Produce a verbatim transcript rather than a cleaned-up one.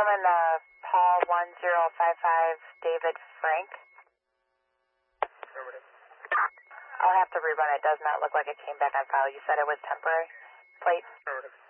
coming, uh, Paul one zero five five, David Frank. Affirmative. I'll have to rerun it. It does not look like it came back on file. You said it was temporary plate? Affirmative.